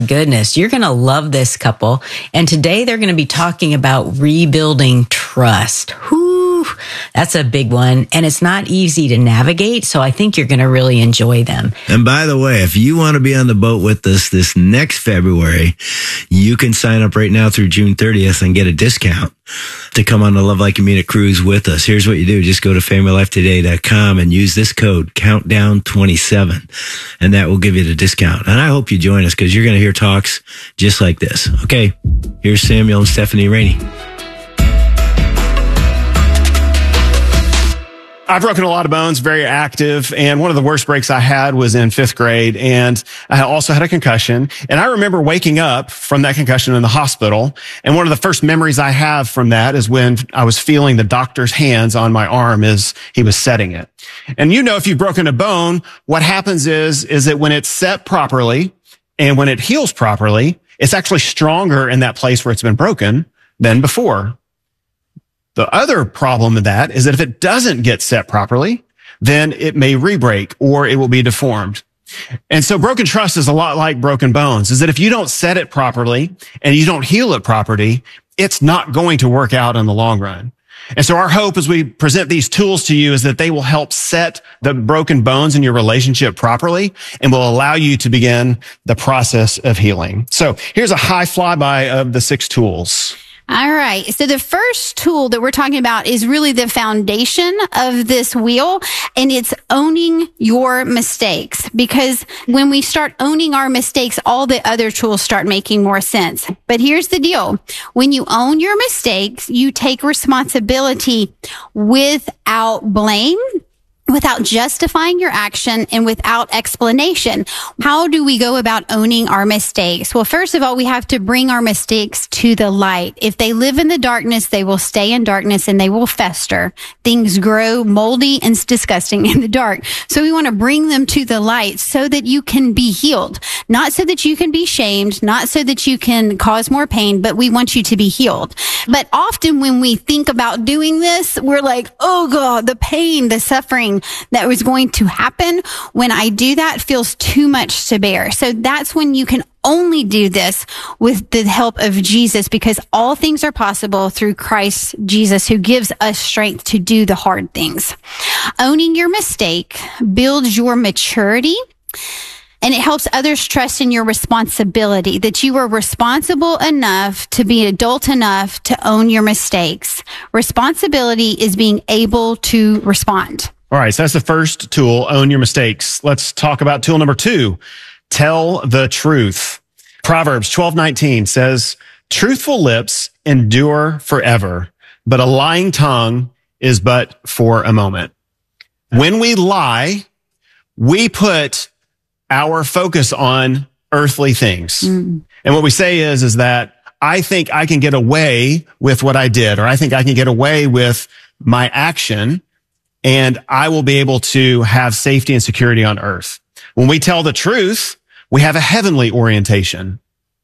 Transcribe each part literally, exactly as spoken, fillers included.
Goodness, you're going to love this couple. And today they're going to be talking about rebuilding trust. Whew, that's a big one. And it's not easy to navigate. So I think you're going to really enjoy them. And by the way, if you want to be on the boat with us this next February, you can sign up right now through June thirtieth and get a discount to come on the Love Like You Mean It cruise with us. Here's what you do. Just go to family life today dot com and use this code countdown twenty-seven, and that will give you the discount. And I hope you join us because you're going to hear talks just like this. Okay, here's Samuel and Stephanie Rainey. I've broken a lot of bones, very active, and one of the worst breaks I had was in fifth grade, and I also had a concussion. And I remember waking up from that concussion in the hospital, and one of the first memories I have from that is when I was feeling the doctor's hands on my arm as he was setting it. And you know, if you've broken a bone, what happens is, is that when it's set properly and when it heals properly, it's actually stronger in that place where it's been broken than before. The other problem in that is that if it doesn't get set properly, then it may re-break or it will be deformed. And so broken trust is a lot like broken bones, is that if you don't set it properly and you don't heal it properly, it's not going to work out in the long run. And so our hope as we present these tools to you is that they will help set the broken bones in your relationship properly and will allow you to begin the process of healing. So here's a high flyby of the six tools. All right. So the first tool that we're talking about is really the foundation of this wheel, and it's owning your mistakes. Because when we start owning our mistakes, all the other tools start making more sense. But here's the deal. When you own your mistakes, you take responsibility without blame, without justifying your action, and without explanation. How do we go about owning our mistakes? Well, first of all, we have to bring our mistakes to the light. If they live in the darkness, they will stay in darkness and they will fester. Things grow moldy and disgusting in the dark. So we want to bring them to the light so that you can be healed. Not so that you can be shamed, not so that you can cause more pain, but we want you to be healed. But often when we think about doing this, we're like, oh God, the pain, the suffering that was going to happen when I do that feels too much to bear. So that's when you can only do this with the help of Jesus, because all things are possible through Christ Jesus, who gives us strength to do the hard things. Owning your mistake builds your maturity, and it helps others trust in your responsibility, that you are responsible enough to be adult enough to own your mistakes. Responsibility is being able to respond. All right, so that's the first tool, own your mistakes. Let's talk about tool number two, tell the truth. Proverbs twelve nineteen says, truthful lips endure forever, but a lying tongue is but for a moment. When we lie, we put our focus on earthly things. Mm. And what we say is, is that I think I can get away with what I did, or I think I can get away with my action, and I will be able to have safety and security on earth. When we tell the truth, we have a heavenly orientation.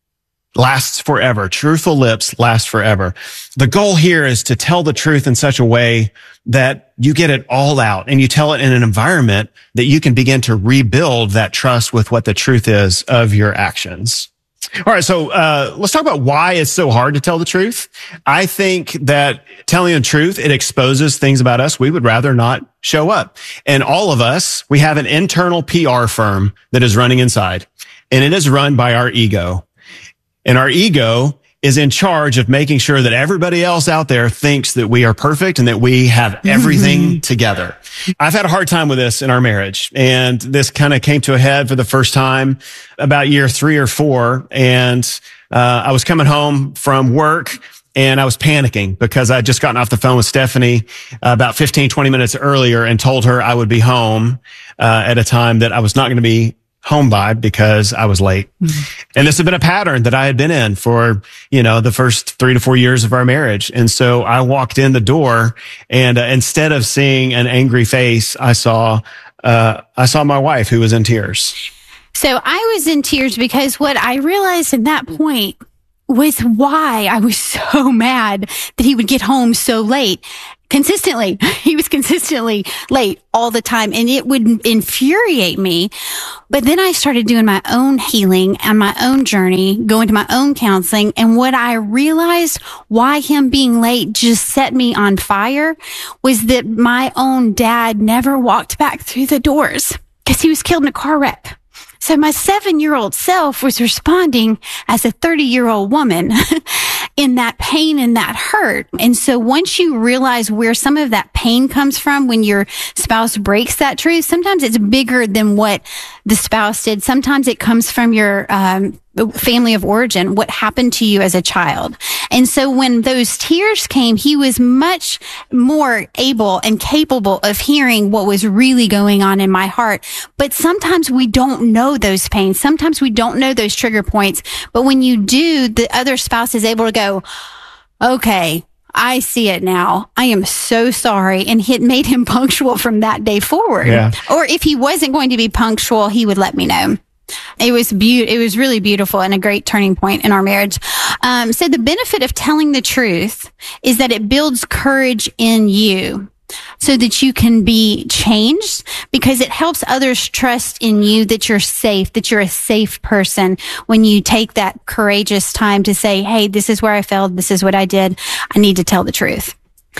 Lasts forever. Truthful lips last forever. The goal here is to tell the truth in such a way that you get it all out, and you tell it in an environment that you can begin to rebuild that trust with what the truth is of your actions. All right, so uh let's talk about why it's so hard to tell the truth. I think that telling the truth, it exposes things about us we would rather not show up. And all of us, we have an internal P R firm that is running inside, and it is run by our ego. And our ego is in charge of making sure that everybody else out there thinks that we are perfect and that we have everything mm-hmm. together. I've had a hard time with this in our marriage, and this kind of came to a head for the first time about year three or four. And uh I was coming home from work, and I was panicking because I'd just gotten off the phone with Stephanie uh, about fifteen, twenty minutes earlier and told her I would be home uh at a time that I was not going to be home by because I was late. Mm-hmm. And this had been a pattern that I had been in for, you know, the first three to four years of our marriage. And so I walked in the door, and uh, instead of seeing an angry face, I saw, uh, I saw my wife, who was in tears. So I was in tears because what I realized at that point was why I was so mad that he would get home so late. Consistently. He was consistently late all the time, and it would infuriate me. But then I started doing my own healing and my own journey, going to my own counseling. And what I realized why him being late just set me on fire was that my own dad never walked back through the doors because he was killed in a car wreck. So my seven-year-old self was responding as a thirty-year-old woman in that pain and that hurt. And so once you realize where some of that pain comes from when your spouse breaks that truth, sometimes it's bigger than what the spouse did. Sometimes it comes from your um, family of origin, what happened to you as a child. And so when those tears came, he was much more able and capable of hearing what was really going on in my heart. But sometimes we don't know those pains. Sometimes we don't know those trigger points. But when you do, the other spouse is able to go, okay, I see it now. I am so sorry. And it made him punctual from that day forward. Yeah. Or if he wasn't going to be punctual, he would let me know. It was be- It was really beautiful and a great turning point in our marriage. Um, so the benefit of telling the truth is that it builds courage in you so that you can be changed, because it helps others trust in you that you're safe, that you're a safe person when you take that courageous time to say, hey, this is where I failed. This is what I did. I need to tell the truth.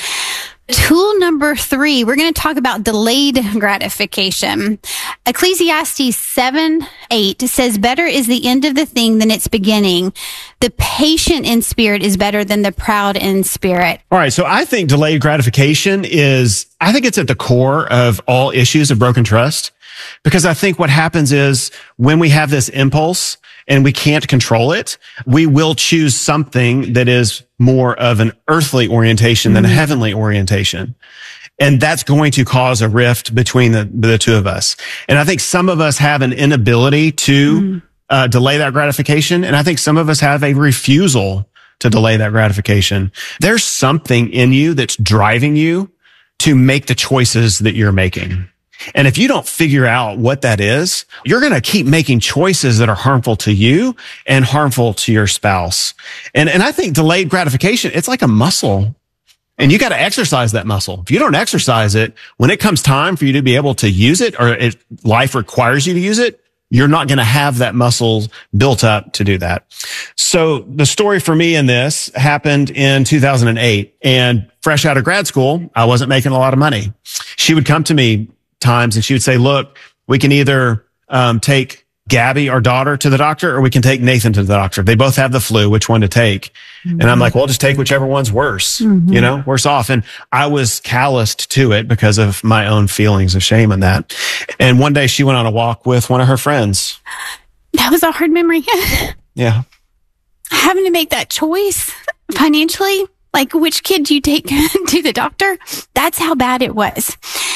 Tool number three, we're going to talk about delayed gratification. Ecclesiastes seven eight says, better is the end of the thing than its beginning. The patient in spirit is better than the proud in spirit. All right. So I think delayed gratification is, I think it's at the core of all issues of broken trust, because I think what happens is when we have this impulse and we can't control it, we will choose something that is more of an earthly orientation than a heavenly orientation. And that's going to cause a rift between the, the two of us. And I think some of us have an inability to mm. uh, delay that gratification. And I think some of us have a refusal to delay that gratification. There's something in you that's driving you to make the choices that you're making. And if you don't figure out what that is, you're going to keep making choices that are harmful to you and harmful to your spouse. And, and I think delayed gratification, it's like a muscle, and you got to exercise that muscle. If you don't exercise it, when it comes time for you to be able to use it, or if life requires you to use it, you're not going to have that muscle built up to do that. So the story for me in this happened in two thousand eight, and fresh out of grad school, I wasn't making a lot of money. She would come to me times and she would say, look, we can either um, take Gabby, our daughter, to the doctor, or we can take Nathan to the doctor. They both have the flu. Which one to take? Mm-hmm. And I'm like, well, just take whichever one's worse, mm-hmm. you know, worse off. And I was calloused to it because of my own feelings of shame in that. And one day she went on a walk with one of her friends. That was a hard memory. Yeah. Having to make that choice financially, like which kid do you take to the doctor? That's how bad it was.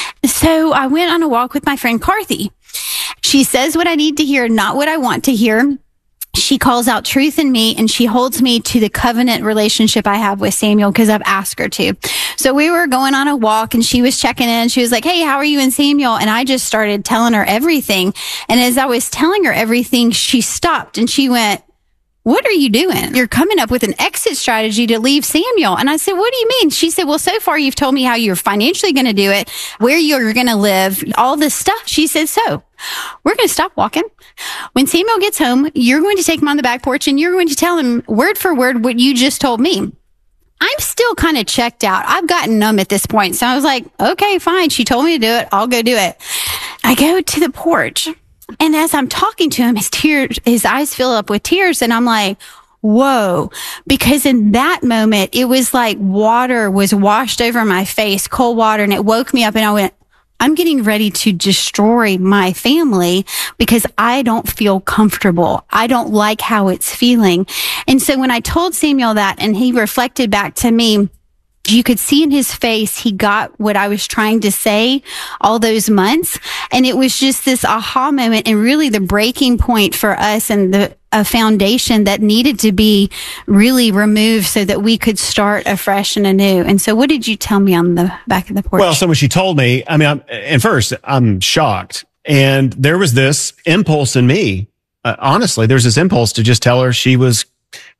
So I went on a walk with my friend Carthy. She says what I need to hear, not what I want to hear. She calls out truth in me, and she holds me to the covenant relationship I have with Samuel because I've asked her to. So we were going on a walk and she was checking in. She was like, hey, how are you and Samuel? And I just started telling her everything. And as I was telling her everything, she stopped and she went, what are you doing? You're coming up with an exit strategy to leave Samuel. And I said, what do you mean? She said, well, so far you've told me how you're financially going to do it, where you're going to live, all this stuff. She said, so we're going to stop walking. When Samuel gets home, you're going to take him on the back porch and you're going to tell him word for word what you just told me. I'm still kind of checked out. I've gotten numb at this point. So I was like, okay, fine. She told me to do it. I'll go do it. I go to the porch. And as I'm talking to him, his tears, his eyes fill up with tears. And I'm like, whoa, because in that moment, it was like water was washed over my face, cold water. And it woke me up and I went, I'm getting ready to destroy my family because I don't feel comfortable. I don't like how it's feeling. And so when I told Samuel that and he reflected back to me, you could see in his face, he got what I was trying to say all those months. And it was just this aha moment and really the breaking point for us and the a foundation that needed to be really removed so that we could start afresh and anew. And so what did you tell me on the back of the porch? Well, so when she told me, I mean, I'm, and first I'm shocked. And there was this impulse in me. Uh, honestly, there's this impulse to just tell her she was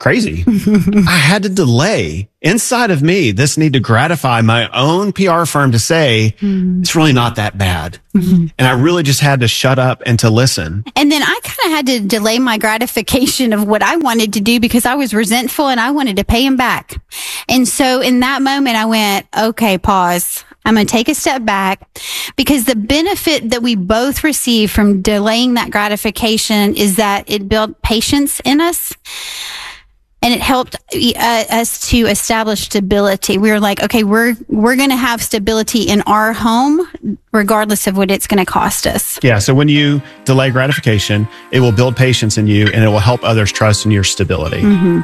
crazy. I had to delay inside of me this need to gratify my own P R firm to say, mm. it's really not that bad. Mm-hmm. And I really just had to shut up and to listen. And then I kind of had to delay my gratification of what I wanted to do because I was resentful and I wanted to pay him back. And so in that moment, I went, okay, pause. I'm going to take a step back because the benefit that we both receive from delaying that gratification is that it built patience in us. And it helped uh, us to establish stability. We were like, okay, we're we're going to have stability in our home, regardless of what it's going to cost us. Yeah. So when you delay gratification, it will build patience in you, and it will help others trust in your stability. Mm-hmm.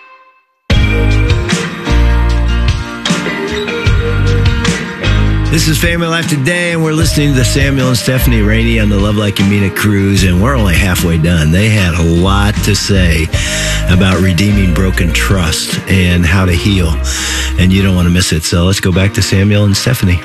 This is Family Life Today, and we're listening to Samuel and Stephanie Rainey on the Love Like You Mean It cruise, and we're only halfway done. They had a lot to say about redeeming broken trust and how to heal, and you don't want to miss it. So let's go back to Samuel and Stephanie.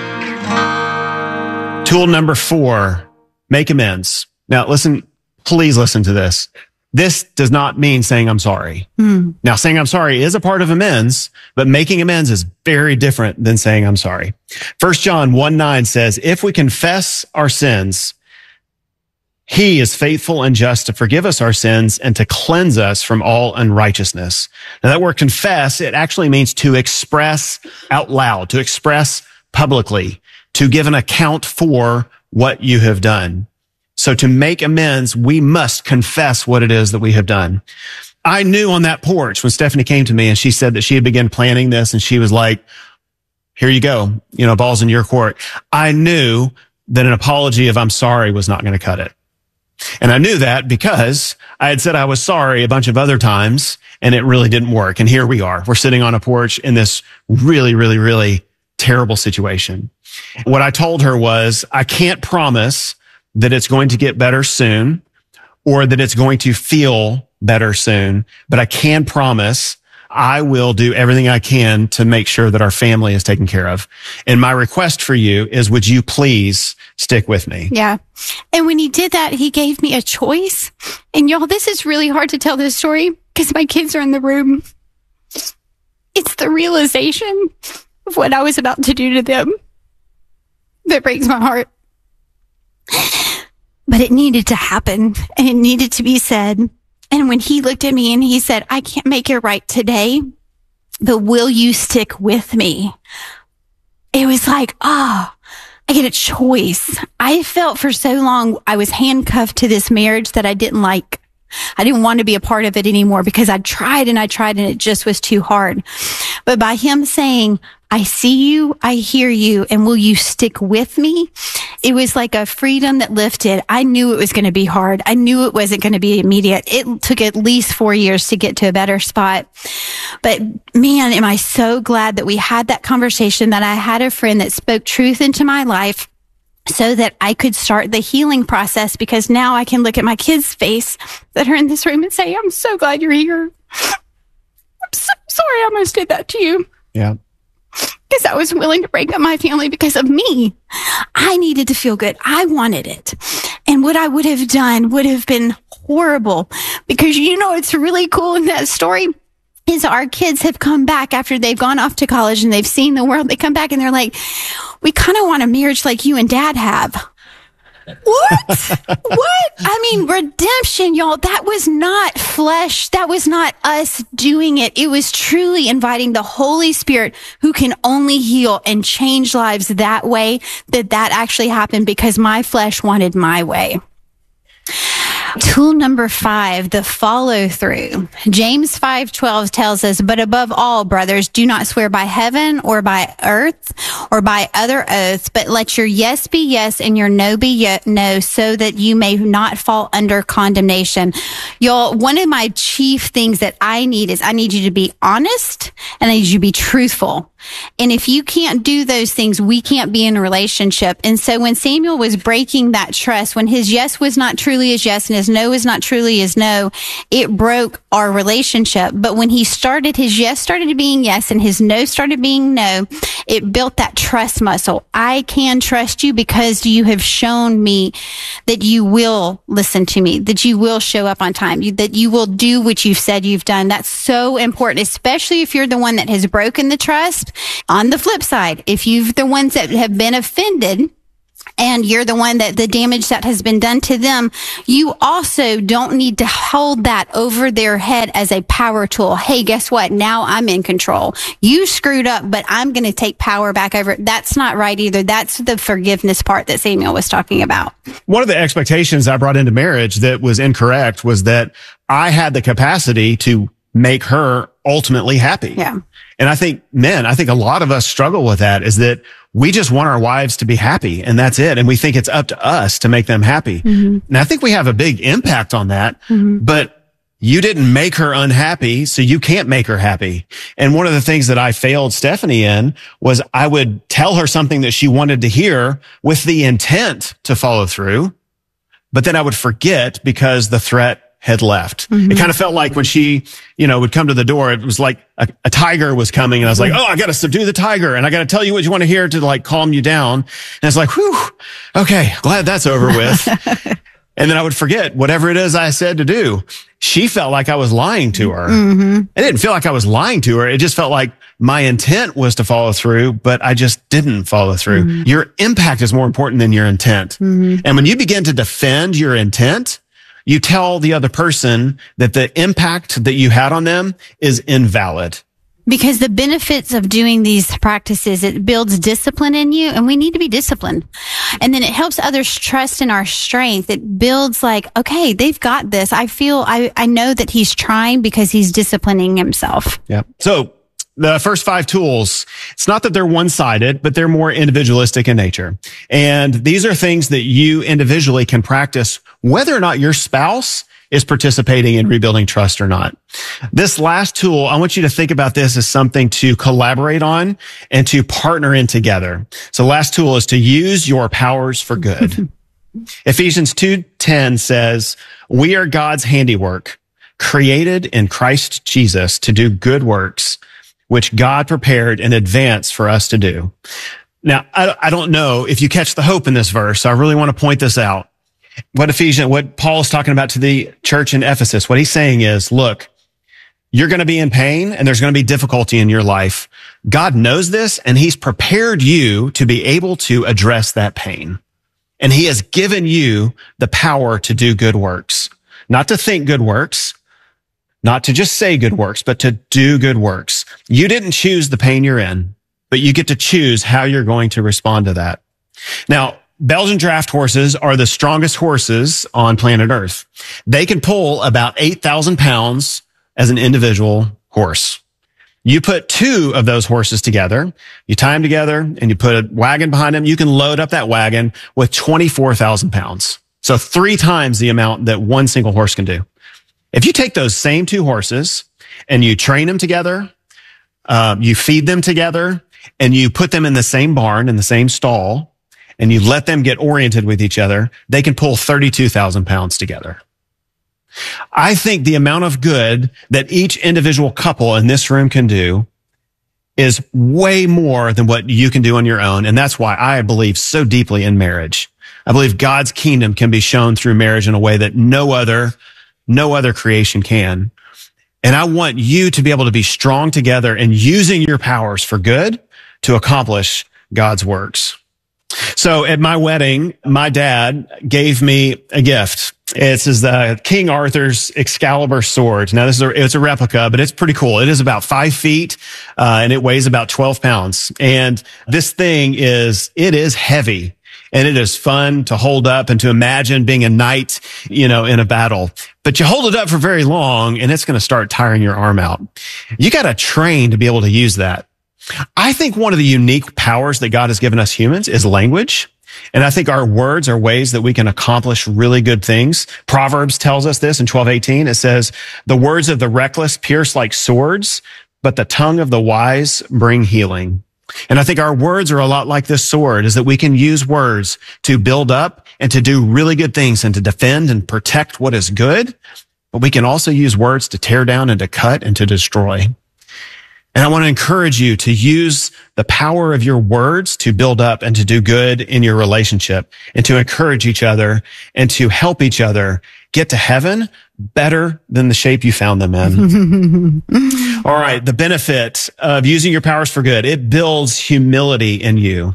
Tool number four, make amends. Now, listen, please listen to this. This does not mean saying I'm sorry. Mm. Now, saying I'm sorry is a part of amends, but making amends is very different than saying I'm sorry. First John one nine says, if we confess our sins, he is faithful and just to forgive us our sins and to cleanse us from all unrighteousness. Now, that word confess, it actually means to express out loud, to express publicly, to give an account for what you have done. So to make amends, we must confess what it is that we have done. I knew on that porch when Stephanie came to me and she said that she had begun planning this and she was like, here you go. You know, ball's in your court. I knew that an apology of I'm sorry was not going to cut it. And I knew that because I had said I was sorry a bunch of other times and it really didn't work. And here we are. We're sitting on a porch in this really, really, really terrible situation. What I told her was, I can't promise that it's going to get better soon or that it's going to feel better soon, but I can promise I will do everything I can to make sure that our family is taken care of. And my request for you is, would you please stick with me? Yeah. And when he did that, he gave me a choice. And y'all, this is really hard to tell this story because my kids are in the room. It's the realization of what I was about to do to them that breaks my heart. But it needed to happen and it needed to be said. And when he looked at me and he said, I can't make it right today, but will you stick with me? It was like, ah, oh, I get a choice. I felt for so long I was handcuffed to this marriage that I didn't like. I didn't want to be a part of it anymore because I tried and I tried and it just was too hard. But by him saying, I see you, I hear you, and will you stick with me? It was like a freedom that lifted. I knew it was going to be hard. I knew it wasn't going to be immediate. It took at least four years to get to a better spot. But man, am I so glad that we had that conversation, that I had a friend that spoke truth into my life so that I could start the healing process, because now I can look at my kids' face that are in this room and say, I'm so glad you're here. I'm so sorry I almost did that to you. Yeah. Because I was willing to break up my family because of me. I needed to feel good. I wanted it. And what I would have done would have been horrible, because you know, it's really cool in that story is our kids have come back after they've gone off to college and they've seen the world. They come back and they're like, we kind of want a marriage like you and dad have. What? What? I mean, redemption, y'all, that was not flesh. That was not us doing it. It was truly inviting the Holy Spirit, who can only heal and change lives that way, that that actually happened because my flesh wanted my way. Tool number five, the follow through. James five twelve tells us, but above all, brothers, do not swear by heaven or by earth or by other oaths, but let your yes be yes and your no be ye- no, so that you may not fall under condemnation. Y'all, one of my chief things that I need is I need you to be honest and I need you to be truthful. And if you can't do those things, we can't be in a relationship. And so when Samuel was breaking that trust, when his yes was not truly his yes and his no is not truly his no, it broke our relationship. But when he started, his yes started being yes and his no started being no, it built that trust muscle. I can trust you because you have shown me that you will listen to me, that you will show up on time, you, that you will do what you've said you've done. That's so important, especially if you're the one that has broken the trust. On the flip side, if you've the ones that have been offended, and you're the one that the damage that has been done to them, you also don't need to hold that over their head as a power tool. Hey, guess what? Now I'm in control. You screwed up, but I'm going to take power back over it. That's not right either. That's the forgiveness part that Samuel was talking about. One of the expectations I brought into marriage that was incorrect was that I had the capacity to make her ultimately happy. Yeah. And I think, men, I think a lot of us struggle with that, is that we just want our wives to be happy and that's it. And we think it's up to us to make them happy. Mm-hmm. And I think we have a big impact on that, mm-hmm. but you didn't make her unhappy, so you can't make her happy. And one of the things that I failed Stephanie in was I would tell her something that she wanted to hear with the intent to follow through, but then I would forget because the threat had left. Mm-hmm. It kind of felt like when she, you know, would come to the door, it was like a, a tiger was coming and I was like, oh, I got to subdue the tiger and I got to tell you what you want to hear to like calm you down. And it's like, whew, okay, glad that's over with. And then I would forget whatever it is I said to do. She felt like I was lying to her. Mm-hmm. It didn't feel like I was lying to her. It just felt like my intent was to follow through, but I just didn't follow through. Mm-hmm. Your impact is more important than your intent. Mm-hmm. And when you begin to defend your intent, you tell the other person that the impact that you had on them is invalid. Because the benefits of doing these practices, it builds discipline in you, and we need to be disciplined. And then it helps others trust in our strength. It builds like, okay, they've got this. I feel, I, I know that he's trying because he's disciplining himself. Yeah. So the first five tools, it's not that they're one-sided, but they're more individualistic in nature. And these are things that you individually can practice whether or not your spouse is participating in rebuilding trust or not. This last tool, I want you to think about this as something to collaborate on and to partner in together. So the last tool is to use your powers for good. Ephesians two ten says, we are God's handiwork, created in Christ Jesus to do good works, which God prepared in advance for us to do. Now, I, I don't know if you catch the hope in this verse. So I really want to point this out. What Ephesians, what Paul is talking about to the church in Ephesus, what he's saying is, look, you're going to be in pain and there's going to be difficulty in your life. God knows this and he's prepared you to be able to address that pain. And he has given you the power to do good works, not to think good works, not to just say good works, but to do good works. You didn't choose the pain you're in, but you get to choose how you're going to respond to that. Now, Belgian draft horses are the strongest horses on planet Earth. They can pull about eight thousand pounds as an individual horse. You put two of those horses together, you tie them together, and you put a wagon behind them. You can load up that wagon with twenty-four thousand pounds. So three times the amount that one single horse can do. If you take those same two horses and you train them together, um, you feed them together, and you put them in the same barn, in the same stall, and you let them get oriented with each other, they can pull thirty-two thousand pounds together. I think the amount of good that each individual couple in this room can do is way more than what you can do on your own. And that's why I believe so deeply in marriage. I believe God's kingdom can be shown through marriage in a way that no other, no other creation can. And I want you to be able to be strong together and using your powers for good to accomplish God's works. So at my wedding, my dad gave me a gift. It's is the King Arthur's Excalibur sword. Now this is a, it's a replica, but it's pretty cool. It is about five feet, uh, and it weighs about twelve pounds. And this thing is, it is heavy. And it is fun to hold up and to imagine being a knight, you know, in a battle. But you hold it up for very long and it's going to start tiring your arm out. You got to train to be able to use that. I think one of the unique powers that God has given us humans is language. And I think our words are ways that we can accomplish really good things. Proverbs tells us this in twelve eighteen. It says, the words of the reckless pierce like swords, but the tongue of the wise bring healing. And I think our words are a lot like this sword, is that we can use words to build up and to do really good things and to defend and protect what is good. But we can also use words to tear down and to cut and to destroy. And I want to encourage you to use the power of your words to build up and to do good in your relationship and to encourage each other and to help each other get to heaven better than the shape you found them in. All right. The benefit of using your powers for good, it builds humility in you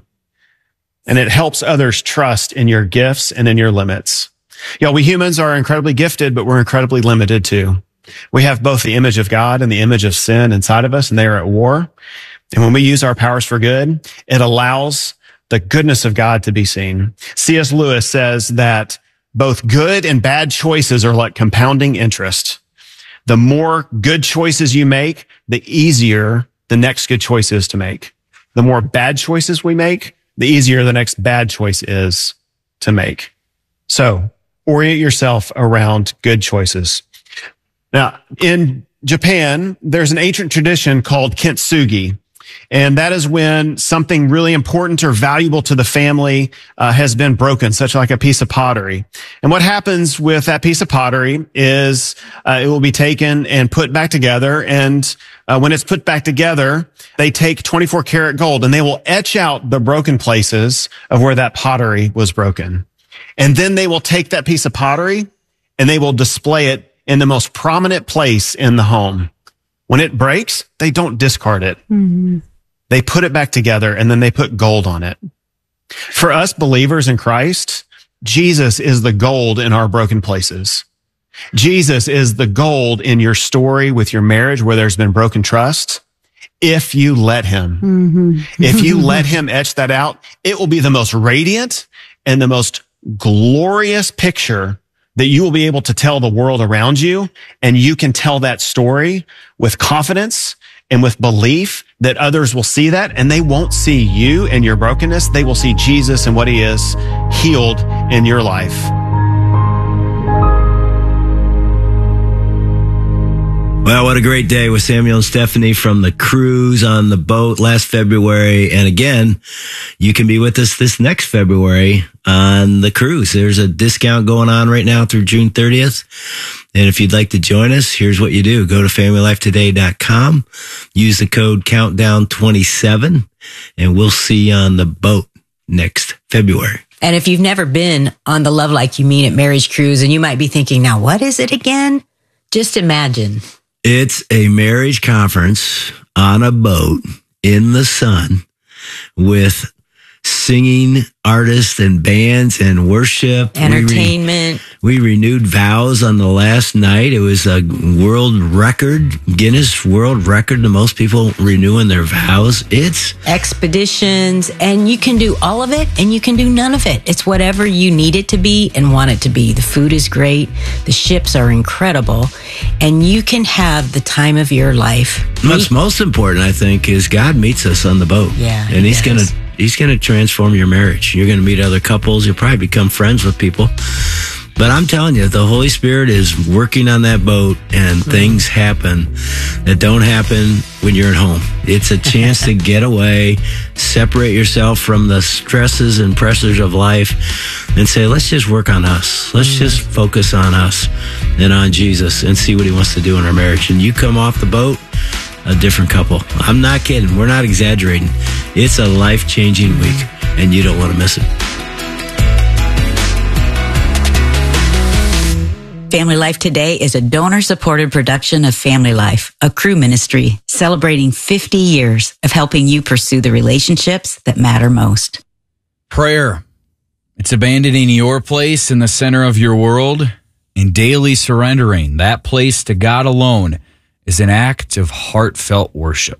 and it helps others trust in your gifts and in your limits. You know, we humans are incredibly gifted, but we're incredibly limited too. We have both the image of God and the image of sin inside of us, and they are at war. And when we use our powers for good, it allows the goodness of God to be seen. C S Lewis says that both good and bad choices are like compounding interest. The more good choices you make, the easier the next good choice is to make. The more bad choices we make, the easier the next bad choice is to make. So orient yourself around good choices. Now, in Japan, there's an ancient tradition called kintsugi, and that is when something really important or valuable to the family uh, has been broken, such like a piece of pottery. And what happens with that piece of pottery is uh, it will be taken and put back together, and uh, when it's put back together, they take twenty-four karat gold, and they will etch out the broken places of where that pottery was broken. And then they will take that piece of pottery, and they will display it in the most prominent place in the home. When it breaks, they don't discard it. Mm-hmm. They put it back together and then they put gold on it. For us believers in Christ, Jesus is the gold in our broken places. Jesus is the gold in your story with your marriage where there's been broken trust. If you let him, mm-hmm. if you let him etch that out, it will be the most radiant and the most glorious picture that you will be able to tell the world around you, and you can tell that story with confidence and with belief that others will see that, and they won't see you and your brokenness. They will see Jesus and what he is healed in your life. Well, what a great day with Samuel and Stephanie from the cruise on the boat last February. And again, you can be with us this next February on the cruise. There's a discount going on right now through June thirtieth. And if you'd like to join us, here's what you do. Go to family life today dot com, use the code countdown twenty-seven, and we'll see you on the boat next February. And if you've never been on the Love Like You Mean It marriage cruise, and you might be thinking, now, what is it again? Just imagine. It's a marriage conference on a boat in the sun with singing artists and bands and worship. Entertainment. We, re- we renewed vows on the last night. It was a world record, Guinness World Record, the most people renewing their vows. It's expeditions, and you can do all of it and you can do none of it. It's whatever you need it to be and want it to be. The food is great. The ships are incredible, and you can have the time of your life. What's most important, I think, is God meets us on the boat. Yeah. And he's going to He's going to transform your marriage. You're going to meet other couples. You'll probably become friends with people. But I'm telling you, the Holy Spirit is working on that boat, and mm-hmm. things happen that don't happen when you're at home. It's a chance to get away, separate yourself from the stresses and pressures of life, and say, let's just work on us. Let's mm-hmm. just focus on us and on Jesus and see what he wants to do in our marriage. And you come off the boat a different couple. I'm not kidding. We're not exaggerating. It's a life-changing week, and you don't want to miss it. Family Life Today is a donor-supported production of Family Life, a crew ministry celebrating fifty years of helping you pursue the relationships that matter most. Prayer. It's abandoning your place in the center of your world and daily surrendering that place to God alone is an act of heartfelt worship.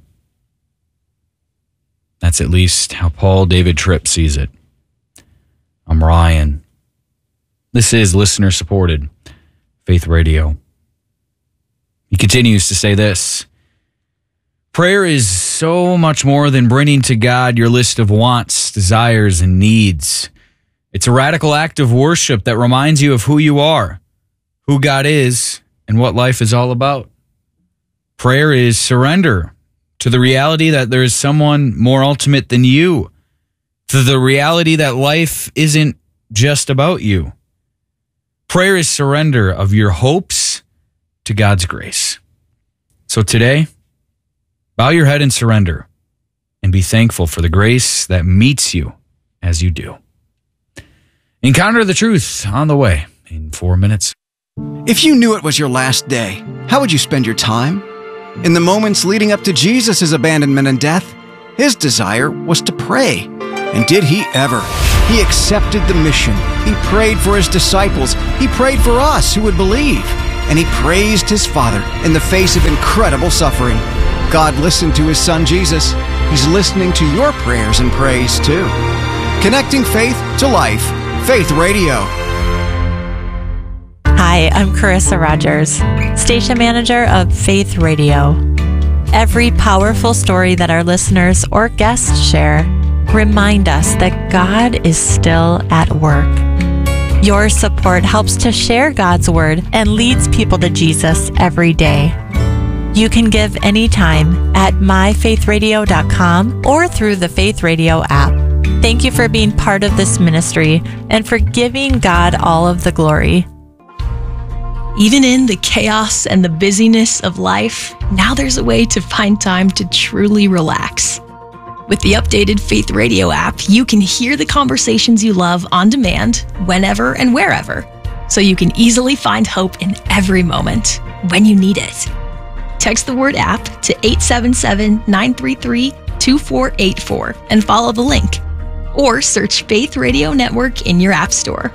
That's at least how Paul David Tripp sees it. I'm Ryan. This is listener-supported Faith Radio. He continues to say this: prayer is so much more than bringing to God your list of wants, desires, and needs. It's a radical act of worship that reminds you of who you are, who God is, and what life is all about. Prayer is surrender to the reality that there is someone more ultimate than you, to the reality that life isn't just about you. Prayer is surrender of your hopes to God's grace. So today, bow your head and surrender, and be thankful for the grace that meets you as you do. Encounter the Truth on the way in four minutes. If you knew it was your last day, how would you spend your time? In the moments leading up to Jesus' abandonment and death, his desire was to pray. And did he ever? He accepted the mission. He prayed for his disciples. He prayed for us who would believe. And he praised his Father in the face of incredible suffering. God listened to his Son Jesus. He's listening to your prayers and praise too. Connecting faith to life. Faith Radio. Hi, I'm Carissa Rogers, station manager of Faith Radio. Every powerful story that our listeners or guests share remind us that God is still at work. Your support helps to share God's word and leads people to Jesus every day. You can give anytime at my faith radio dot com or through the Faith Radio app. Thank you for being part of this ministry and for giving God all of the glory. Even in the chaos and the busyness of life, now there's a way to find time to truly relax. With the updated Faith Radio app, you can hear the conversations you love on demand, whenever and wherever, so you can easily find hope in every moment when you need it. Text the word app to eight seven seven, nine three three, two four eight four and follow the link, or search Faith Radio Network in your app store.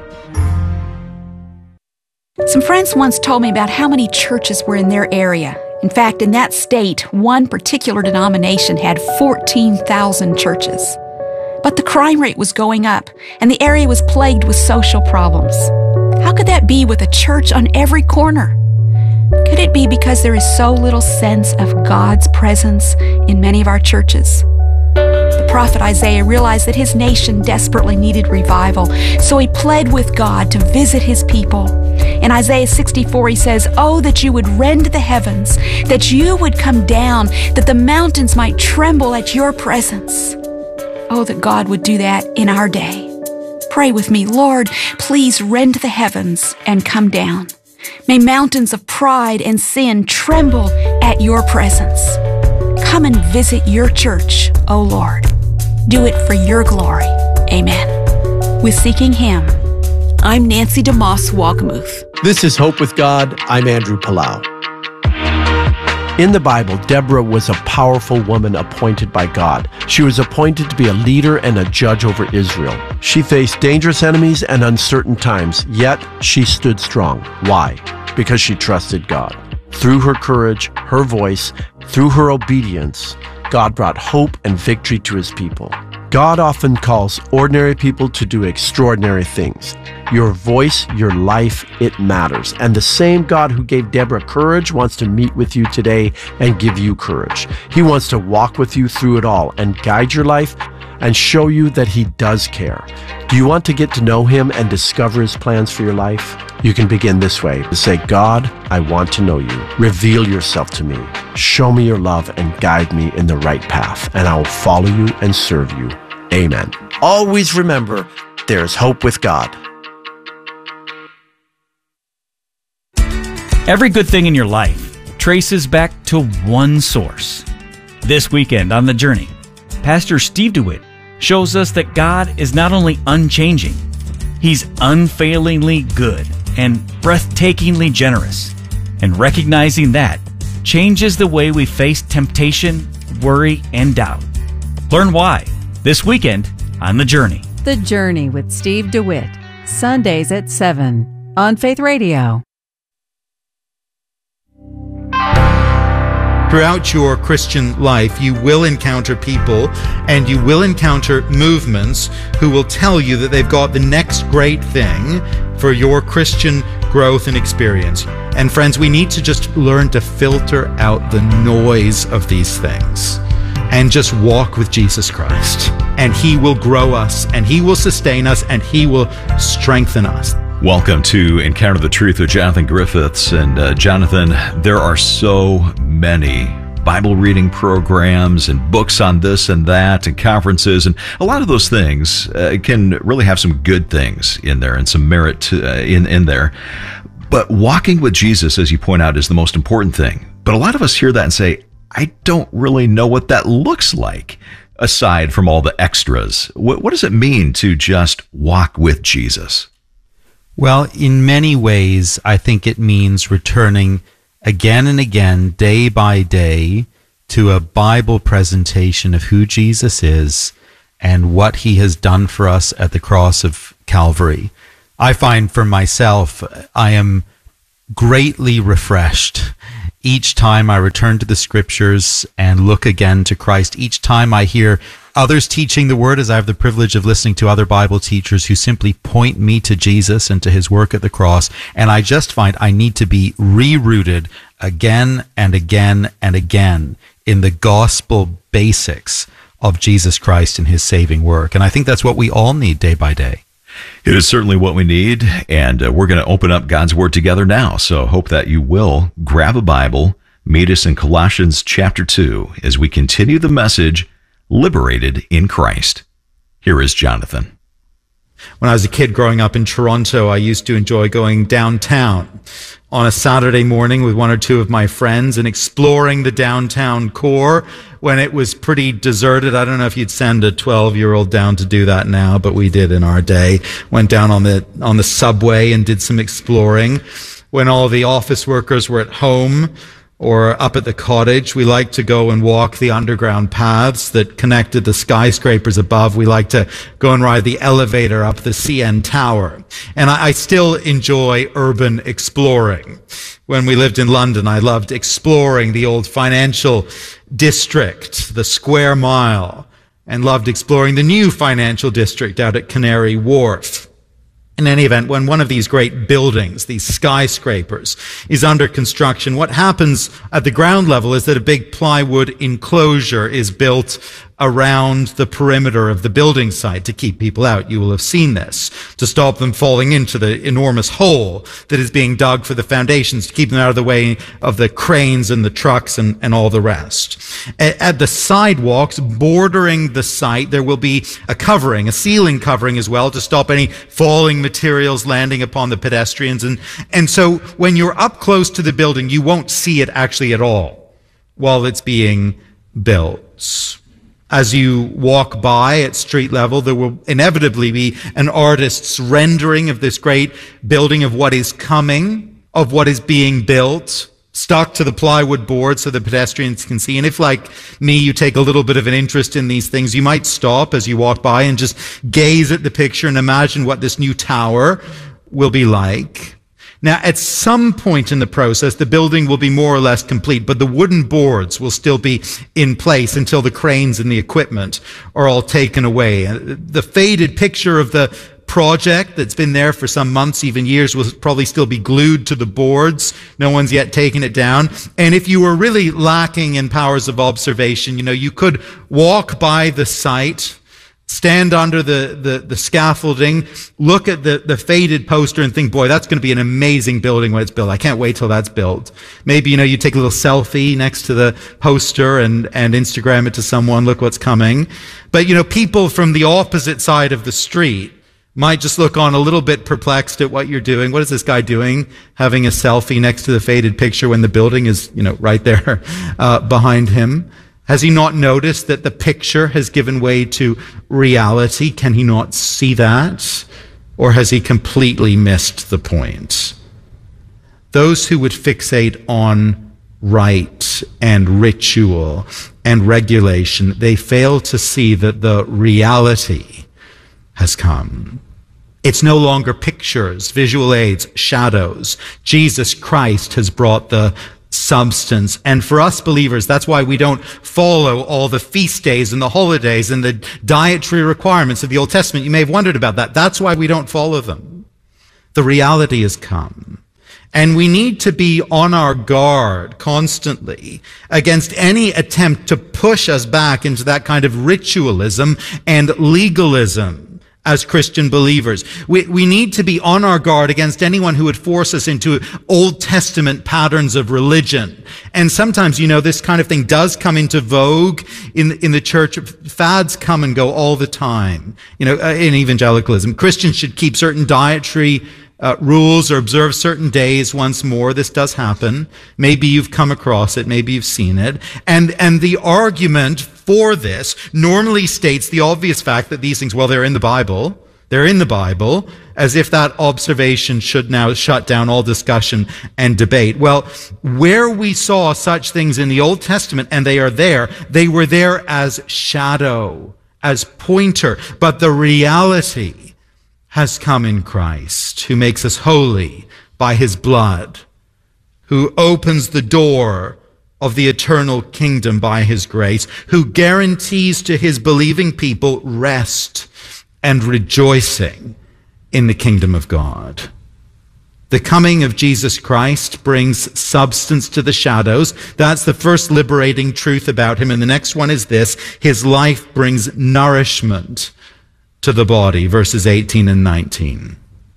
Some friends once told me about how many churches were in their area. In fact, in that state, one particular denomination had fourteen thousand churches. But the crime rate was going up, and the area was plagued with social problems. How could that be with a church on every corner? Could it be because there is so little sense of God's presence in many of our churches? The prophet Isaiah realized that his nation desperately needed revival, so he pled with God to visit his people. In Isaiah sixty-four, he says, "Oh, that you would rend the heavens, that you would come down, that the mountains might tremble at your presence." Oh, that God would do that in our day. Pray with me, Lord, please rend the heavens and come down. May mountains of pride and sin tremble at your presence. Come and visit your church, O Lord. Do it for your glory. Amen. With Seeking Him, I'm Nancy DeMoss Walkamuth. This is Hope with God. I'm Andrew Palau. In the Bible, Deborah was a powerful woman appointed by God. She was appointed to be a leader and a judge over Israel. She faced dangerous enemies and uncertain times, yet she stood strong. Why? Because she trusted God. Through her courage, her voice, through her obedience, God brought hope and victory to his people. God often calls ordinary people to do extraordinary things. Your voice, your life, it matters. And the same God who gave Deborah courage wants to meet with you today and give you courage. He wants to walk with you through it all and guide your life and show you that he does care. Do you want to get to know him and discover his plans for your life? You can begin this way. Say, God, I want to know you. Reveal yourself to me. Show me your love and guide me in the right path, and I will follow you and serve you. Amen. Always remember, there is hope with God. Every good thing in your life traces back to one source. This weekend on The Journey, Pastor Steve DeWitt shows us that God is not only unchanging, he's unfailingly good and breathtakingly generous. And recognizing that changes the way we face temptation, worry, and doubt. Learn why this weekend on The Journey. The Journey with Steve DeWitt, Sundays at seven on Faith Radio. Throughout your Christian life, you will encounter people and you will encounter movements who will tell you that they've got the next great thing for your Christian growth and experience. And friends, we need to just learn to filter out the noise of these things and just walk with Jesus Christ. And he will grow us, and he will sustain us, and he will strengthen us. Welcome to Encounter the Truth with Jonathan Griffiths. And uh, Jonathan, there are so many Bible reading programs and books on this and that and conferences, and a lot of those things uh, can really have some good things in there and some merit to, uh, in, in there. But walking with Jesus, as you point out, is the most important thing. But a lot of us hear that and say, I don't really know what that looks like, aside from all the extras. What, what does it mean to just walk with Jesus? Well, in many ways, I think it means returning again and again, day by day, to a Bible presentation of who Jesus is and what he has done for us at the cross of Calvary. I find for myself, I am greatly refreshed each time I return to the scriptures and look again to Christ. Each time I hear others teaching the word, as I have the privilege of listening to other Bible teachers who simply point me to Jesus and to his work at the cross, and I just find I need to be rerouted again and again and again in the gospel basics of Jesus Christ and his saving work. And I think that's what we all need day by day. It is certainly what we need, and uh, we're going to open up God's Word together now. So hope that you will grab a Bible, meet us in Colossians chapter two as we continue the message, Liberated in Christ. Here is Jonathan. When I was a kid growing up in Toronto, I used to enjoy going downtown on a Saturday morning with one or two of my friends and exploring the downtown core when it was pretty deserted. I don't know if you'd send a twelve-year-old down to do that now, but we did in our day. Went down on the on the subway and did some exploring. When all the office workers were at home or up at the cottage, we liked to go and walk the underground paths that connected the skyscrapers above. We liked to go and ride the elevator up the C N Tower. And I, I still enjoy urban exploring. When we lived in London, I loved exploring the old financial district, the Square Mile, and loved exploring the new financial district out at Canary Wharf. In any event, when one of these great buildings, these skyscrapers, is under construction, what happens at the ground level is that a big plywood enclosure is built around the perimeter of the building site to keep people out. You will have seen this, to stop them falling into the enormous hole that is being dug for the foundations, to keep them out of the way of the cranes and the trucks and, and all the rest. At the sidewalks bordering the site, there will be a covering, a ceiling covering as well, to stop any falling materials landing upon the pedestrians. And, and so when you're up close to the building, you won't see it actually at all while it's being built. As you walk by at street level, there will inevitably be an artist's rendering of this great building, of what is coming, of what is being built, stuck to the plywood board so the pedestrians can see. And if, like me, you take a little bit of an interest in these things, you might stop as you walk by and just gaze at the picture and imagine what this new tower will be like. Now, at some point in the process, the building will be more or less complete, but the wooden boards will still be in place until the cranes and the equipment are all taken away. The faded picture of the project that's been there for some months, even years, will probably still be glued to the boards. No one's yet taken it down. And if you were really lacking in powers of observation, you know, you could walk by the site, stand under the, the, the scaffolding, look at the, the faded poster and think, boy, that's going to be an amazing building when it's built. I can't wait till that's built. Maybe, you know, you take a little selfie next to the poster and, and Instagram it to someone, look what's coming. But, you know, people from the opposite side of the street might just look on a little bit perplexed at what you're doing. What is this guy doing, having a selfie next to the faded picture when the building is, you know, right there uh, behind him? Has he not noticed that the picture has given way to reality? Can he not see that? Or has he completely missed the point? Those who would fixate on rite and ritual and regulation, they fail to see that the reality has come. It's no longer pictures, visual aids, shadows. Jesus Christ has brought the substance. And for us believers, that's why we don't follow all the feast days and the holidays and the dietary requirements of the Old Testament. You may have wondered about that. That's why we don't follow them. The reality has come. And we need to be on our guard constantly against any attempt to push us back into that kind of ritualism and legalism as Christian believers. We, we need to be on our guard against anyone who would force us into Old Testament patterns of religion. And sometimes, you know, this kind of thing does come into vogue in, in the church. Fads come and go all the time. You know, in evangelicalism, Christians should keep certain dietary Uh, rules or observe certain days once more. This does happen. Maybe you've come across it. Maybe you've seen it. And, and the argument for this normally states the obvious fact that these things, well, they're in the Bible. They're in the Bible, as if that observation should now shut down all discussion and debate. Well, where we saw such things in the Old Testament, and they are there, they were there as shadow, as pointer. But the reality has come in Christ, who makes us holy by his blood, who opens the door of the eternal kingdom by his grace, who guarantees to his believing people rest and rejoicing in the kingdom of God. The coming of Jesus Christ brings substance to the shadows. That's the first liberating truth about him. And the next one is this: his life brings nourishment to the body, verses eighteen and nineteen.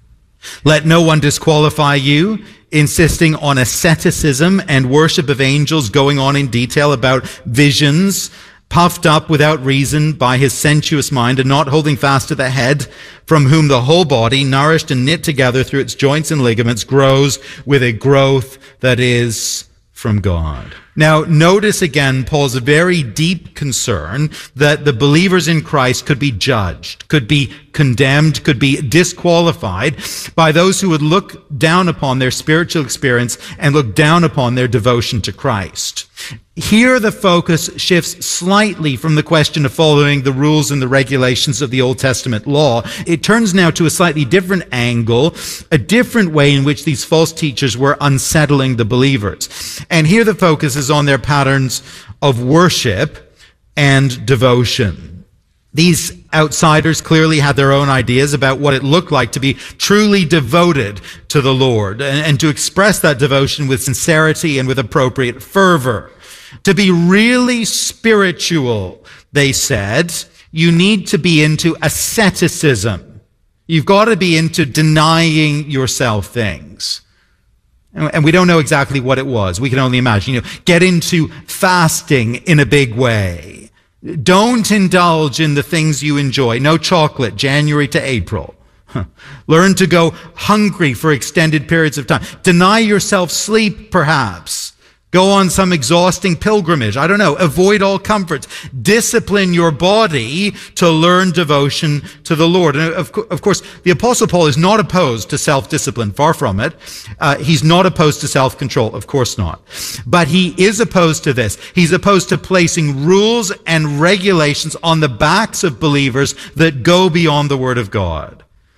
Let no one disqualify you, insisting on asceticism and worship of angels, going on in detail about visions, puffed up without reason by his sensuous mind, and not holding fast to the head, from whom the whole body, nourished and knit together through its joints and ligaments, grows with a growth that is from God. Now, notice again Paul's very deep concern that the believers in Christ could be judged, could be condemned, could be disqualified by those who would look down upon their spiritual experience and look down upon their devotion to Christ. Here the focus shifts slightly from the question of following the rules and the regulations of the Old Testament law. It turns now to a slightly different angle, a different way in which these false teachers were unsettling the believers. And here the focus is on their patterns of worship and devotion. These outsiders clearly had their own ideas about what it looked like to be truly devoted to the Lord, and, and to express that devotion with sincerity and with appropriate fervor. To be really spiritual, they said, you need to be into asceticism. You've got to be into denying yourself things. And we don't know exactly what it was. We can only imagine. You know, get into fasting in a big way. Don't indulge in the things you enjoy. No chocolate, January to April. Learn to go hungry for extended periods of time. Deny yourself sleep, perhaps. Go on some exhausting pilgrimage. I don't know. Avoid all comforts. Discipline your body to learn devotion to the Lord. And of, of course, the Apostle Paul is not opposed to self-discipline. Far from it. Uh, he's not opposed to self-control. Of course not. But he is opposed to this. He's opposed to placing rules and regulations on the backs of believers that go beyond the Word of God.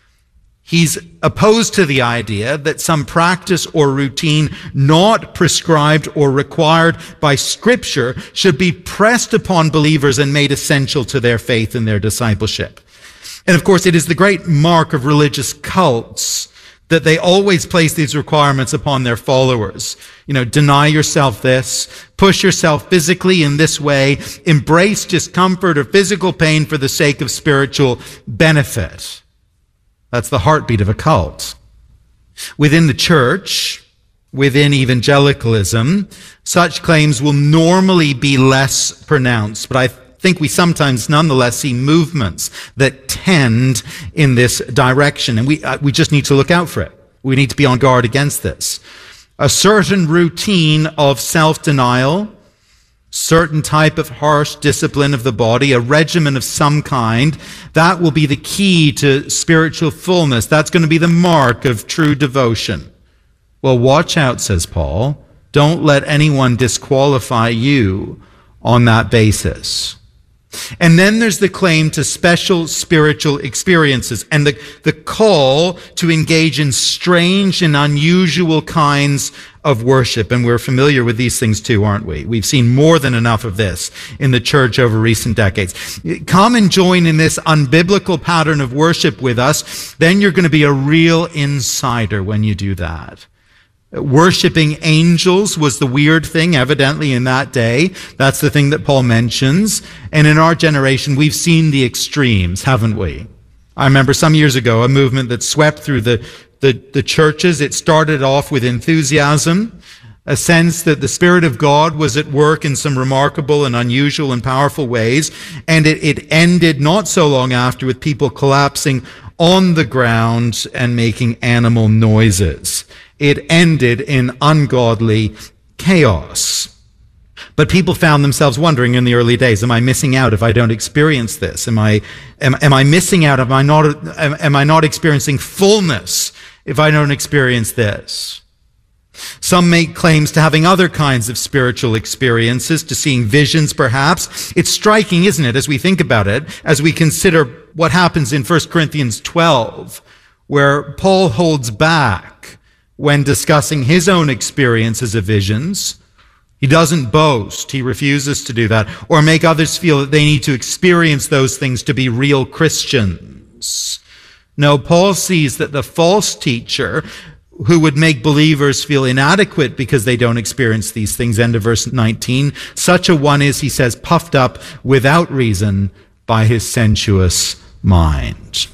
He's opposed to the idea that some practice or routine not prescribed or required by Scripture should be pressed upon believers and made essential to their faith and their discipleship. And of course, it is the great mark of religious cults that they always place these requirements upon their followers. You know, deny yourself this, push yourself physically in this way, embrace discomfort or physical pain for the sake of spiritual benefit. That's the heartbeat of a cult. Within the church, within evangelicalism, such claims will normally be less pronounced, but I think we sometimes nonetheless see movements that tend in this direction, and we uh, we just need to look out for it. We need to be on guard against this. A certain routine of self-denial, certain type of harsh discipline of the body, a regimen of some kind, that will be the key to spiritual fullness. That's going to be the mark of true devotion. Well, watch out, says Paul. Don't let anyone disqualify you on that basis. And then there's the claim to special spiritual experiences and the, the call to engage in strange and unusual kinds of worship. And we're familiar with these things too, aren't we? We've seen more than enough of this in the church over recent decades. Come and join in this unbiblical pattern of worship with us. Then you're going to be a real insider when you do that. Worshipping angels was the weird thing, evidently, in that day. That's the thing that Paul mentions. And in our generation, we've seen the extremes, haven't we? I remember some years ago, a movement that swept through the, the, the churches. It started off with enthusiasm, a sense that the Spirit of God was at work in some remarkable and unusual and powerful ways. And it, it ended not so long after with people collapsing on the ground and making animal noises. It ended in ungodly chaos. But people found themselves wondering in the early days, am I missing out if I don't experience this? Am I, am, am I missing out? Am I not, am, am I not experiencing fullness if I don't experience this? Some make claims to having other kinds of spiritual experiences, to seeing visions perhaps. It's striking, isn't it, as we think about it, as we consider what happens in First Corinthians twelve, where Paul holds back when discussing his own experiences of visions. He doesn't boast. He refuses to do that, or make others feel that they need to experience those things to be real Christians. No, Paul sees that the false teacher who would make believers feel inadequate because they don't experience these things, end of verse nineteen, such a one is, he says, puffed up without reason by his sensuous mind.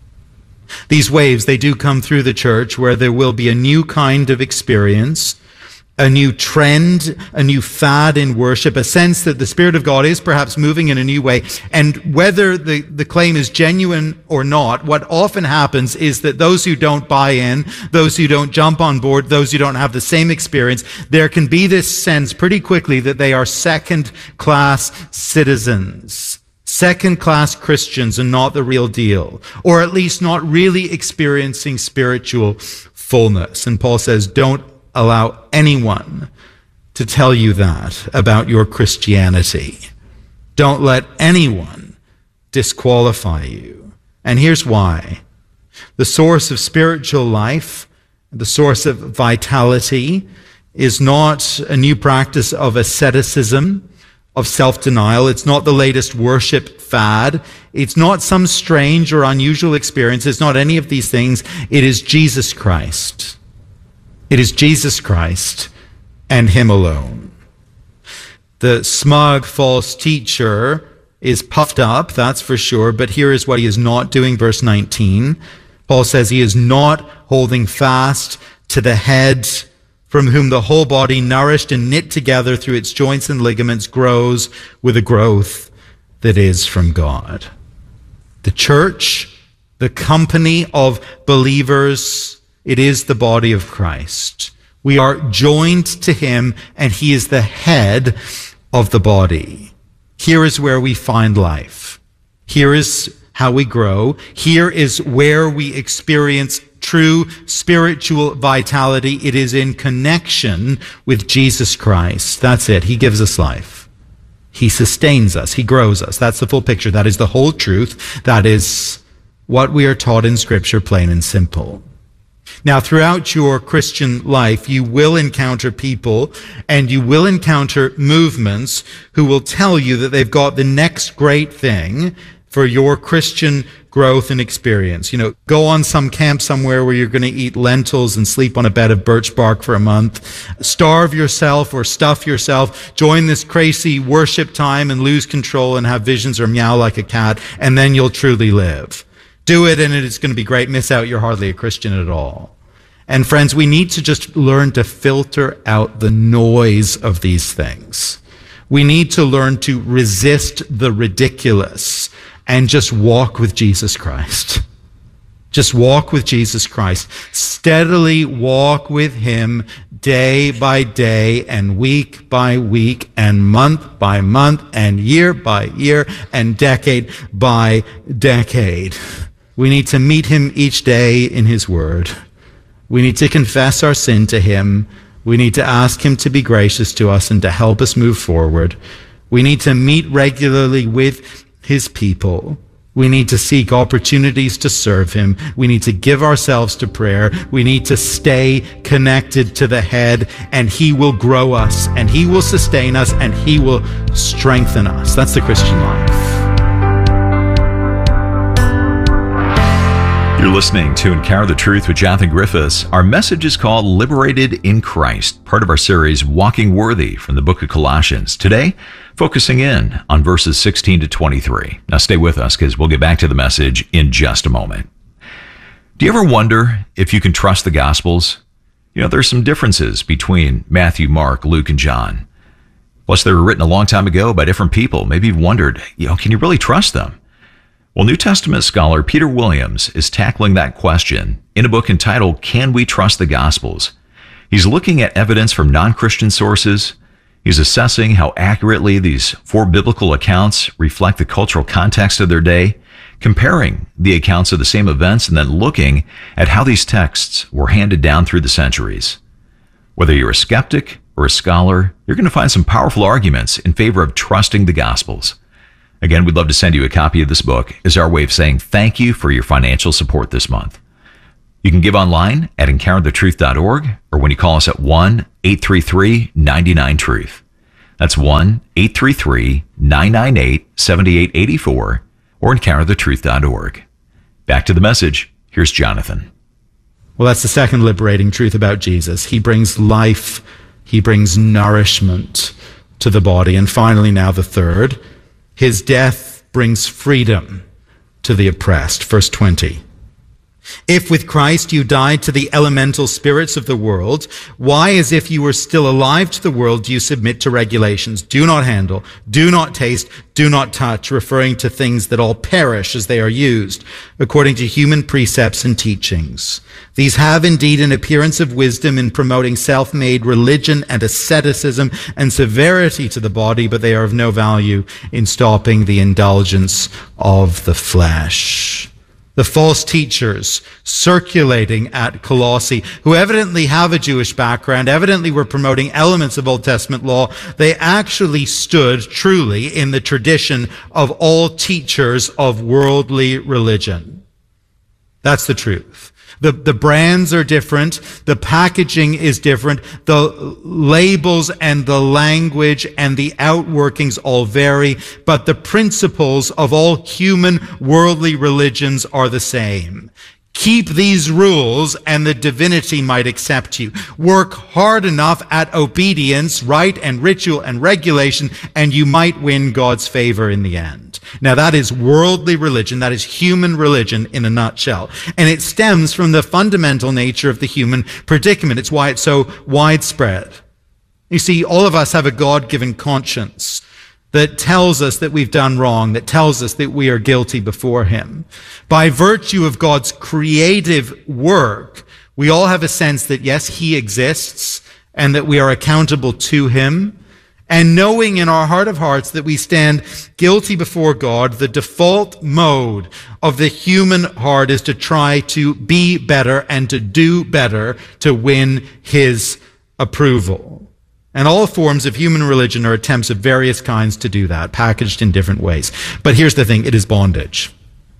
These waves, they do come through the church where there will be a new kind of experience, a new trend, a new fad in worship, a sense that the Spirit of God is perhaps moving in a new way. And whether the, the claim is genuine or not, what often happens is that those who don't buy in, those who don't jump on board, those who don't have the same experience, there can be this sense pretty quickly that they are second-class citizens, second-class Christians and not the real deal, or at least not really experiencing spiritual fullness. And Paul says, don't allow anyone to tell you that about your Christianity. Don't let anyone disqualify you. And here's why. The source of spiritual life, the source of vitality, is not a new practice of asceticism, of self-denial. It's not the latest worship fad. It's not some strange or unusual experience. It's not any of these things. It is Jesus Christ. It is Jesus Christ and Him alone. The smug false teacher is puffed up, that's for sure, but here is what he is not doing, verse nineteen. Paul says he is not holding fast to the head, from whom the whole body, nourished and knit together through its joints and ligaments, grows with a growth that is from God. The church, the company of believers, it is the body of Christ. We are joined to Him, and He is the head of the body. Here is where we find life. Here is how we grow. Here is where we experience true spiritual vitality. It is in connection with Jesus Christ. That's it. He gives us life. He sustains us. He grows us. That's the full picture. That is the whole truth. That is what we are taught in Scripture, plain and simple. Now, throughout your Christian life, you will encounter people and you will encounter movements who will tell you that they've got the next great thing for your Christian growth and experience. You know, go on some camp somewhere where you're going to eat lentils and sleep on a bed of birch bark for a month. Starve yourself or stuff yourself. Join this crazy worship time and lose control and have visions or meow like a cat, and then you'll truly live. Do it and it's going to be great. Miss out, you're hardly a Christian at all. And friends, we need to just learn to filter out the noise of these things. We need to learn to resist the ridiculous and just walk with Jesus Christ. Just walk with Jesus Christ. Steadily walk with Him day by day and week by week and month by month and year by year and decade by decade. We need to meet Him each day in His Word. We need to confess our sin to Him. We need to ask Him to be gracious to us and to help us move forward. We need to meet regularly with His people. We need to seek opportunities to serve Him. We need to give ourselves to prayer. We need to stay connected to the head, and He will grow us, and He will sustain us, and He will strengthen us. That's the Christian life. You're listening to Encounter the Truth with Jonathan Griffiths. Our message is called Liberated in Christ, part of our series Walking Worthy from the book of Colossians. Today, focusing in on verses sixteen to twenty-three. Now stay with us because we'll get back to the message in just a moment. Do you ever wonder if you can trust the Gospels? You know, there's some differences between Matthew, Mark, Luke, and John. Plus, they were written a long time ago by different people. Maybe you've wondered, you know, can you really trust them? Well, New Testament scholar Peter Williams is tackling that question in a book entitled, Can We Trust the Gospels? He's looking at evidence from non-Christian sources. He's assessing how accurately these four biblical accounts reflect the cultural context of their day, comparing the accounts of the same events, and then looking at how these texts were handed down through the centuries. Whether you're a skeptic or a scholar, you're going to find some powerful arguments in favor of trusting the Gospels. Again, we'd love to send you a copy of this book as our way of saying thank you for your financial support this month. You can give online at encounter the truth dot org or when you call us at one eight three three nine nine truth. That's one eight three three nine nine eight seven eight eight four or encounter the truth dot org. Back to the message. Here's Jonathan. Well, that's the second liberating truth about Jesus. He brings life. He brings nourishment to the body. And finally, now the third. His death brings freedom to the oppressed. Verse twenty. If with Christ you died to the elemental spirits of the world, why, as if you were still alive to the world, do you submit to regulations? Do not handle, do not taste, do not touch, referring to things that all perish as they are used, according to human precepts and teachings. These have indeed an appearance of wisdom in promoting self-made religion and asceticism and severity to the body, but they are of no value in stopping the indulgence of the flesh. The false teachers circulating at Colossae, who evidently have a Jewish background, evidently were promoting elements of Old Testament law, they actually stood truly in the tradition of all teachers of worldly religion. That's the truth. The, the brands are different. The packaging is different. The labels and the language and the outworkings all vary, but the principles of all human worldly religions are the same. Keep these rules and the divinity might accept you. Work hard enough at obedience, rite and ritual and regulation, and you might win God's favor in the end. Now that is worldly religion. That is human religion in a nutshell. And it stems from the fundamental nature of the human predicament. It's why it's so widespread. You see, all of us have a God-given conscience that tells us that we've done wrong, that tells us that we are guilty before Him. By virtue of God's creative work, we all have a sense that, yes, He exists and that we are accountable to Him. And knowing in our heart of hearts that we stand guilty before God, the default mode of the human heart is to try to be better and to do better to win His approval. And all forms of human religion are attempts of various kinds to do that, packaged in different ways. But here's the thing, it is bondage.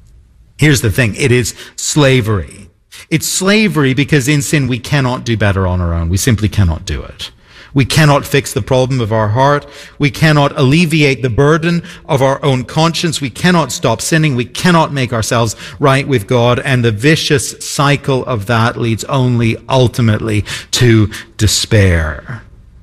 Here's the thing, it is slavery. It's slavery because in sin we cannot do better on our own. We simply cannot do it. We cannot fix the problem of our heart. We cannot alleviate the burden of our own conscience. We cannot stop sinning. We cannot make ourselves right with God. And the vicious cycle of that leads only ultimately to despair.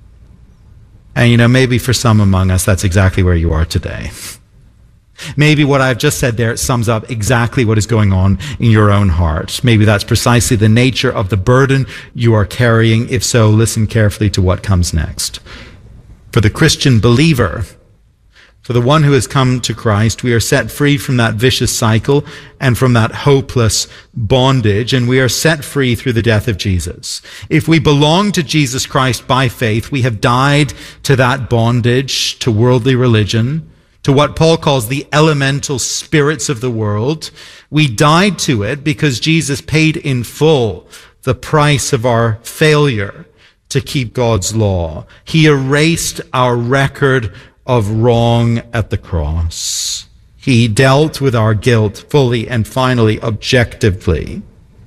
And, you know, maybe for some among us, that's exactly where you are today. Maybe what I've just said there sums up exactly what is going on in your own heart. Maybe that's precisely the nature of the burden you are carrying. If so, listen carefully to what comes next. For the Christian believer, for the one who has come to Christ, we are set free from that vicious cycle and from that hopeless bondage, and we are set free through the death of Jesus. If we belong to Jesus Christ by faith, we have died to that bondage, to worldly religion, to what Paul calls the elemental spirits of the world. We died to it because Jesus paid in full the price of our failure to keep God's law. He erased our record of wrong at the cross. He dealt with our guilt fully and finally, objectively.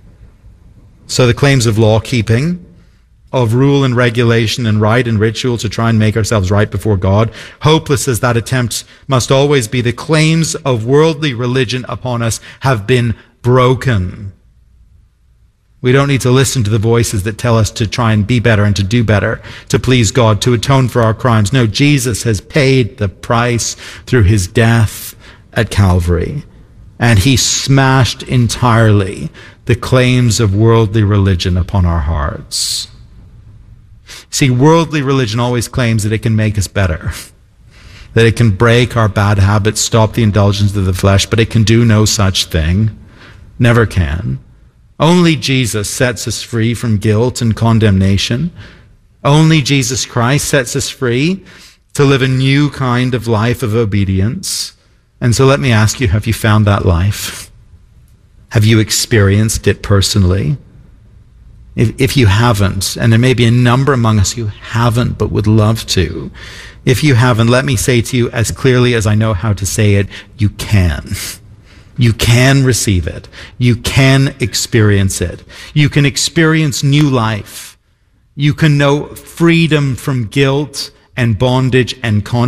So the claims of law keeping, of rule and regulation and rite and ritual to try and make ourselves right before God, hopeless as that attempt must always be, the claims of worldly religion upon us have been broken We don't need to listen to the voices that tell us to try and be better and to do better, to please God, to atone for our crimes. No, Jesus has paid the price through his death at Calvary. And he smashed entirely the claims of worldly religion upon our hearts. See, worldly religion always claims that it can make us better, that it can break our bad habits, stop the indulgence of the flesh, but it can do no such thing. Never can. Only Jesus sets us free from guilt and condemnation. Only Jesus Christ sets us free to live a new kind of life of obedience. And so let me ask you, have you found that life? Have you experienced it personally? If, if you haven't, and there may be a number among us who haven't but would love to, if you haven't, let me say to you as clearly as I know how to say it, you can. You can receive it. You can experience it. You can experience new life. You can know freedom from guilt and bondage and condemnation.